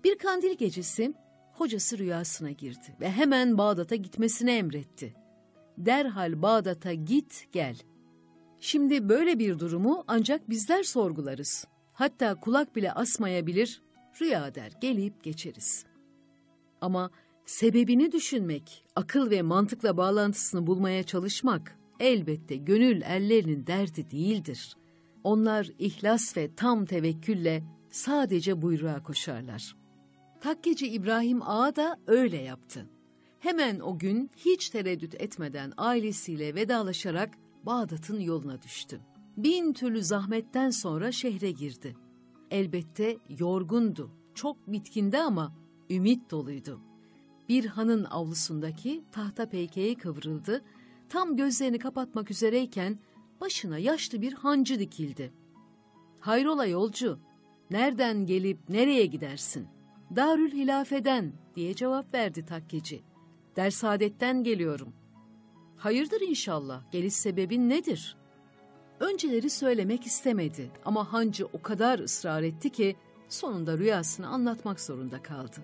Bir kandil gecesi hocası rüyasına girdi ve hemen Bağdat'a gitmesini emretti. Derhal Bağdat'a git gel. Şimdi böyle bir durumu ancak bizler sorgularız. Hatta kulak bile asmayabilir, rüya der gelip geçeriz. Ama sebebini düşünmek, akıl ve mantıkla bağlantısını bulmaya çalışmak elbette gönül erlerinin derdi değildir. Onlar ihlas ve tam tevekkülle sadece buyruğa koşarlar. Takkeci İbrahim Ağa da öyle yaptı. Hemen o gün hiç tereddüt etmeden ailesiyle vedalaşarak Bağdat'ın yoluna düştü. 1000 türlü zahmetten sonra şehre girdi. Elbette yorgundu, çok bitkindi ama ümit doluydu. Bir hanın avlusundaki tahta peykeye kıvrıldı, tam gözlerini kapatmak üzereyken başına yaşlı bir hancı dikildi. "Hayrola yolcu, nereden gelip nereye gidersin?" "Darül Hilafe'den" diye cevap verdi takkeci. "Dersaadetten geliyorum." "Hayırdır inşallah, geliş sebebin nedir?" Önceleri söylemek istemedi ama hancı o kadar ısrar etti ki sonunda rüyasını anlatmak zorunda kaldı.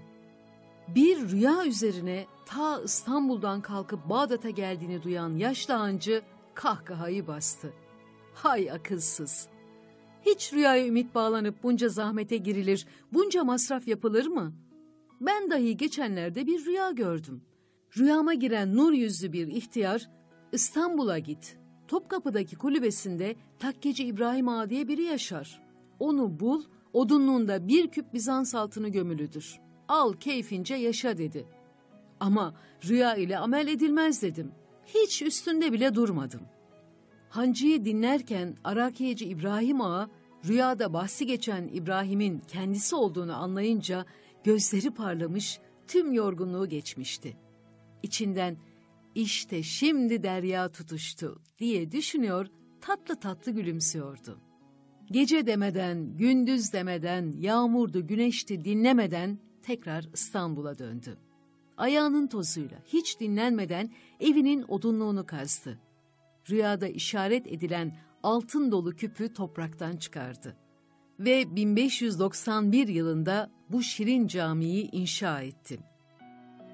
Bir rüya üzerine ta İstanbul'dan kalkıp Bağdat'a geldiğini duyan yaşlı hancı kahkahayı bastı. "Hay akılsız! Hiç rüyaya ümit bağlanıp bunca zahmete girilir, bunca masraf yapılır mı? Ben dahi geçenlerde bir rüya gördüm. Rüyama giren nur yüzlü bir ihtiyar, İstanbul'a git. Topkapı'daki kulübesinde Takkeci İbrahim Ağa diye biri yaşar. Onu bul, odunluğunda bir küp Bizans altını gömülüdür. Al keyfince yaşa" dedi. Ama rüya ile amel edilmez dedim. Hiç üstünde bile durmadım. Hancıyı dinlerken Arakiyeci İbrahim Ağa, rüyada bahsi geçen İbrahim'in kendisi olduğunu anlayınca gözleri parlamış, tüm yorgunluğu geçmişti. İçinden "İşte şimdi derya tutuştu" diye düşünüyor, tatlı tatlı gülümsüyordu. Gece demeden, gündüz demeden, yağmurdu, güneşti dinlemeden tekrar İstanbul'a döndü. Ayağının tozuyla hiç dinlenmeden evinin odunluğunu kazdı. Rüyada işaret edilen altın dolu küpü topraktan çıkardı. Ve 1591 yılında bu şirin camiyi inşa etti.